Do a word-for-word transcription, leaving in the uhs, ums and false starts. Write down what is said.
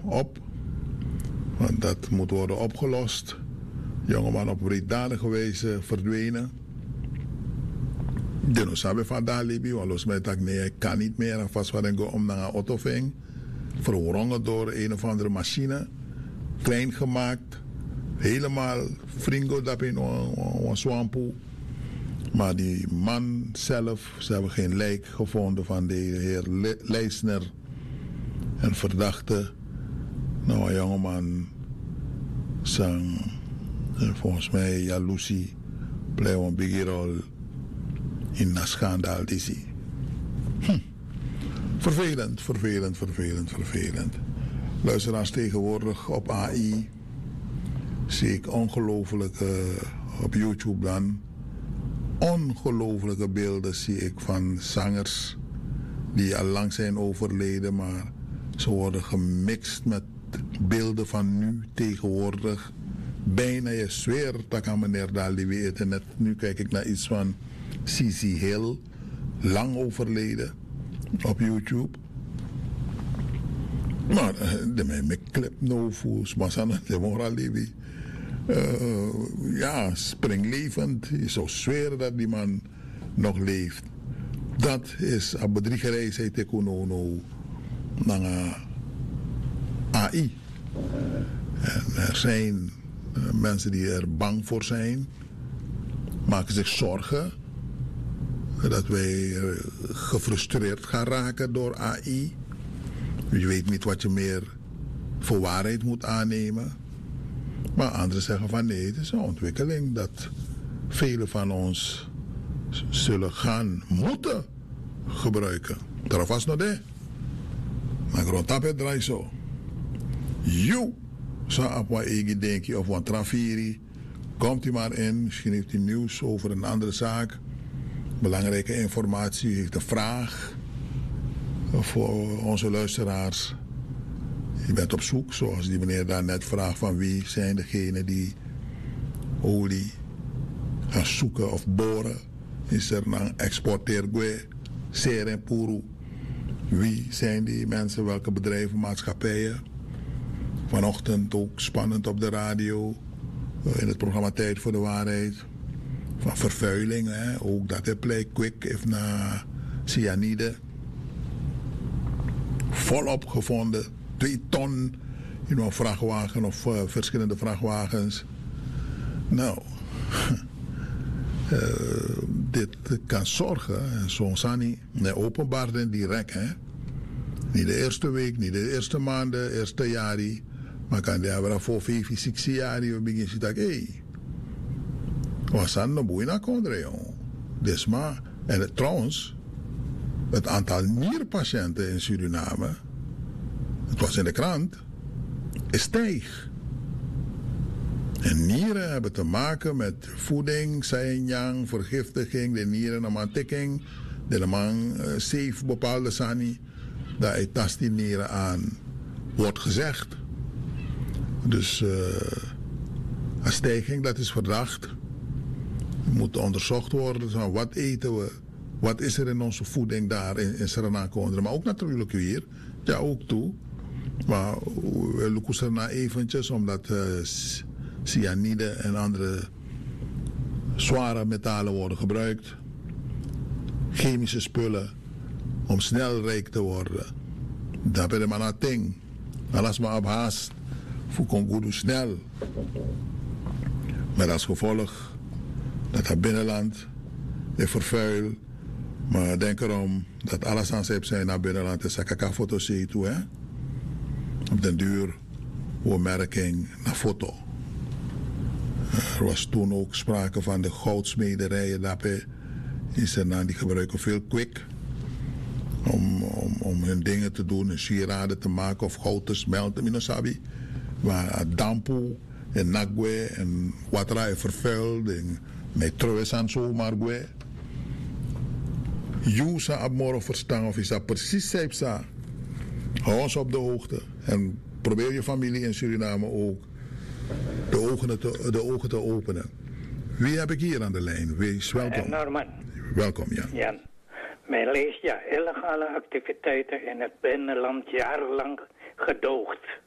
op. Want dat moet worden opgelost. Jongeman op breeddadige wijze verdwenen. De no sabe van daar libi, want los mij tak nee, ik kan niet meer. En vast wat ik om naar een auto ving. Verwrongen door een of andere machine. Klein gemaakt. Helemaal fringo dat in een swampo. Maar die man zelf, ze hebben geen lijk gevonden van de heer Le- Leisner. En verdachte. Nou, een jongeman zang. Volgens mij jaloezie. Blijf een biggie rol in een schandaal die hm. Vervelend, vervelend, vervelend, vervelend. Luisteraars tegenwoordig op A I. Zie ik ongelofelijke, op YouTube dan, ongelofelijke beelden zie ik van zangers die al lang zijn overleden, maar ze worden gemixt met beelden van nu tegenwoordig. Bijna je zweert dat aan meneer Dali weet. En net nu kijk ik naar iets van Sisi Hill, lang overleden, op YouTube. Maar de mij clip no voes, maar zijn de moralibi. Uh, ja, springlevend. Je zou zweren dat die man nog leeft. Dat is een bedriegerij, zei Tekonono, naar A I. En er zijn uh, mensen die er bang voor zijn, maken zich zorgen dat wij uh, gefrustreerd gaan raken door A I. Je weet niet wat je meer voor waarheid moet aannemen. Maar anderen zeggen van nee, het is een ontwikkeling dat velen van ons zullen gaan moeten gebruiken. Daarom was nog de. Maar grondtapet draait zo. Jo, zo op wat ik denk of wat trafiri. Komt u maar in, misschien heeft u nieuws over een andere zaak. Belangrijke informatie, u heeft een vraag voor onze luisteraars. Je bent op zoek, zoals die meneer daar net vraagt, van wie zijn degenen die olie gaan zoeken of boren. Is er een exporteergue, ser en puru. Wie zijn die mensen, welke bedrijven, maatschappijen? Vanochtend ook spannend op de radio, in het programma Tijd voor de Waarheid. Van vervuiling, hè? Ook dat het plek quick heeft naar cyanide. Volop gevonden. Twee ton in een vrachtwagen of uh, verschillende vrachtwagens. Nou, uh, dit kan zorgen, zo'n Sani, nee, openbaarden direct, hè. Niet de eerste week, niet de eerste maanden, eerste jaren, maar kan die hebben voor vijf, zes jaar, we beginnen te zeggen, hé, wat zijn de boeien konden, joh. Dus maar, en het, trouwens, het aantal nierpatiënten in Suriname, het was in de krant, is stijg. En nieren hebben te maken met voeding, sainyang, vergiftiging, de nieren naar tikking, de man uh, safe bepaalde sani, dat hij tast die nieren aan, wordt gezegd. Dus uh, een stijging, dat is verdacht. Moet onderzocht worden, van wat eten we, wat is er in onze voeding daar in, in Suriname, maar ook natuurlijk hier, ja ook toe. Maar we lukken er eventjes, omdat uh, cyanide en andere zware metalen worden gebruikt. Chemische spullen, om snel rijk te worden. Dat ben je maar een ding. Alles maar op haast, voor Congo snel. Met als gevolg dat het binnenland is vervuild. Maar denk erom dat alles aan zet zijn naar binnenland is. Ik kan foto's zien toe, hè. Op den duur, opmerking naar foto. Er was toen ook sprake van de goudsmederijen. Daarbij is er nou, die gebruiken veel kwik. Om, om, om hun dingen te doen, een sieraden te maken of goud te smelten. Minosabi. Waar dampo en nagwe en water is vervuild. En met trouwens aan zomaar. Je zou morgen verstaan of is dat precies zelfs. Hou ons op de hoogte. En probeer je familie in Suriname ook de ogen te, de ogen te openen. Wie heb ik hier aan de lijn? Wees welkom. Norman. Welkom, ja. Jan. Men leest ja illegale activiteiten in het binnenland jarenlang gedoogd.